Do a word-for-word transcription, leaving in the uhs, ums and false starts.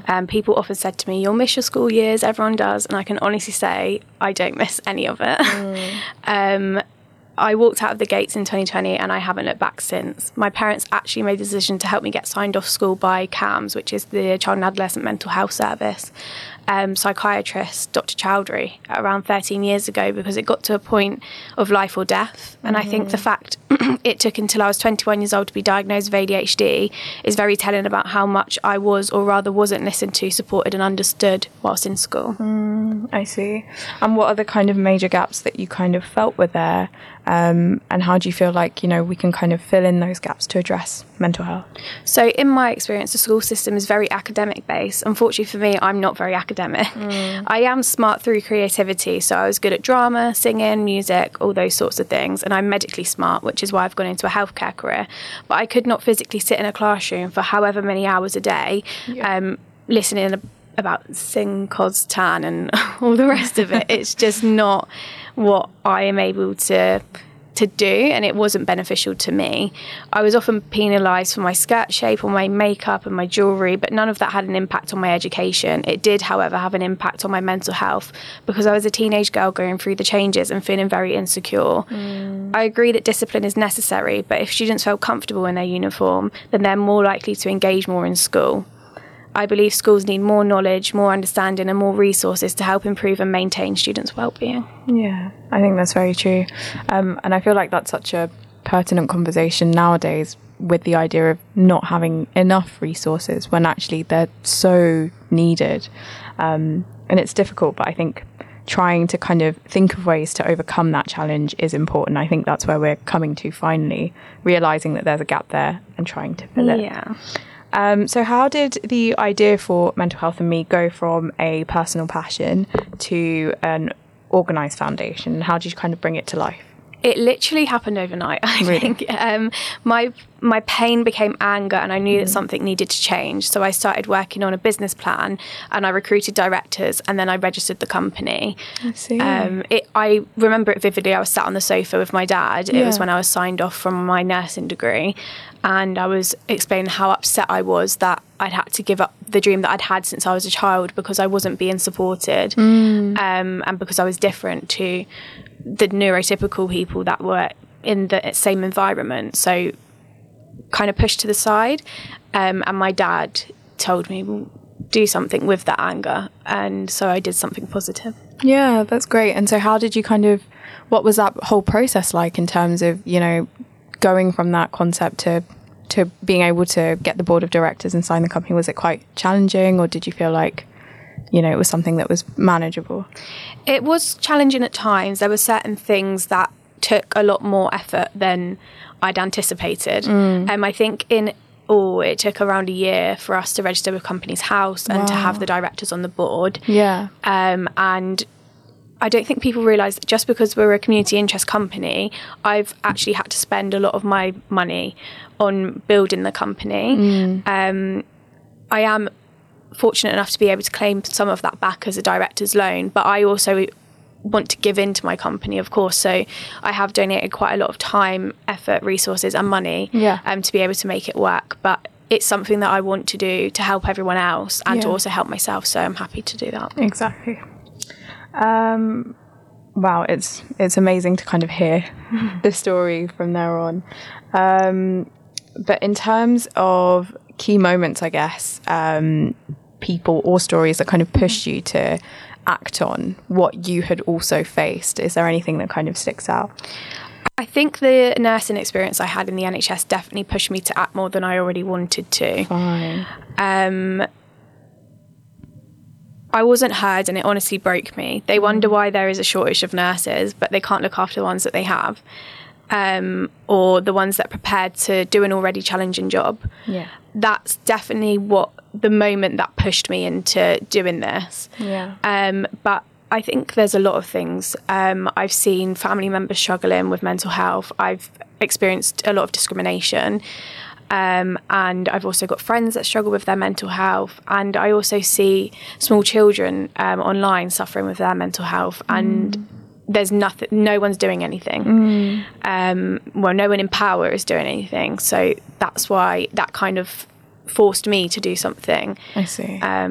Um, people often said to me, you'll miss your school years, everyone does. And I can honestly say I don't miss any of it. Mm. um, I walked out of the gates in twenty twenty and I haven't looked back since. My parents actually made the decision to help me get signed off school by C A M S, which is the Child and Adolescent Mental Health Service. Um, psychiatrist Doctor Chowdhury around thirteen years ago, because it got to a point of life or death. And mm-hmm. I think the fact it took until I was twenty-one years old to be diagnosed with A D H D is very telling about how much I was, or rather wasn't, listened to, supported and understood whilst in school. Mm, I see. And what are the kind of major gaps that you kind of felt were there? Um, and how do you feel like, you know, we can kind of fill in those gaps to address mental health? So in my experience, the school system is very academic based. Unfortunately for me, I'm not very academic. Mm. I am smart through creativity. So I was good at drama, singing, music, all those sorts of things. And I'm medically smart, which is why I've gone into a healthcare career. But I could not physically sit in a classroom for however many hours a day, yeah. um, listening about Sing Cos Tan and all the rest of it. It's just not what I am able to to do, and it wasn't beneficial to me. I was often penalised for my skirt shape or my makeup and my jewellery, but none of that had an impact on my education. It did, however, have an impact on my mental health, because I was a teenage girl going through the changes and feeling very insecure. Mm. I agree that discipline is necessary, but if students felt comfortable in their uniform, then they're more likely to engage more in school. I believe schools need more knowledge, more understanding and more resources to help improve and maintain students' well-being. Yeah, I think that's very true. Um, and I feel like that's such a pertinent conversation nowadays, with the idea of not having enough resources when actually they're so needed. Um, and it's difficult, but I think trying to kind of think of ways to overcome that challenge is important. I think that's where we're coming to finally, realising that there's a gap there and trying to fill it. Yeah. Um, so how did the idea for Mental Health and Me go from a personal passion to an organised foundation? How did you kind of bring it to life? It literally happened overnight, I really? think. Um, my my pain became anger, and I knew mm. that something needed to change. So I started working on a business plan, and I recruited directors, and then I registered the company. I see. Um, it, I remember it vividly. I was sat on the sofa with my dad. It yeah. was when I was signed off from my nursing degree, and I was explaining how upset I was that I'd had to give up the dream that I'd had since I was a child, because I wasn't being supported, mm. um, and because I was different to the neurotypical people that were in the same environment. So kind of pushed to the side, um, and my dad told me, well, do something with that anger, and so I did something positive. Yeah, that's great. And so how did you kind of, what was that whole process like in terms of, you know, going from that concept to to being able to get the board of directors and sign the company? Was it quite challenging, or did you feel like, you know, it was something that was manageable? It was challenging at times. There were certain things that took a lot more effort than I'd anticipated. Mm. Um, I think in all, it took around a year for us to register with Companies House and wow. to have the directors on the board. Yeah. Um, and I don't think people realise that just because we're a community interest company, I've actually had to spend a lot of my money on building the company. Mm. Um, I am fortunate enough to be able to claim some of that back as a director's loan, but I also want to give in to my company, of course, so I have donated quite a lot of time, effort, resources and money yeah. um, to be able to make it work. But it's something that I want to do to help everyone else and yeah. to also help myself, so I'm happy to do that. Exactly. Um, wow, it's it's amazing to kind of hear the story from there on. Um, but in terms of key moments, I guess, um, people or stories that kind of pushed you to act on what you had also faced, is there anything that kind of sticks out? I think the nursing experience I had in the N H S definitely pushed me to act more than I already wanted to. Fine. Um, I wasn't heard, and it honestly broke me. They wonder why there is a shortage of nurses, but they can't look after the ones that they have, um, or the ones that are prepared to do an already challenging job. Yeah. That's definitely what the moment that pushed me into doing this. Yeah. Um, but I think there's a lot of things. Um, I've seen family members struggling with mental health. I've experienced a lot of discrimination. Um, and I've also got friends that struggle with their mental health. And I also see small children um, online suffering with their mental health. And mm. there's nothing, no one's doing anything. Mm. Um, well, no one in power is doing anything. So that's why that kind of forced me to do something. I see. Um,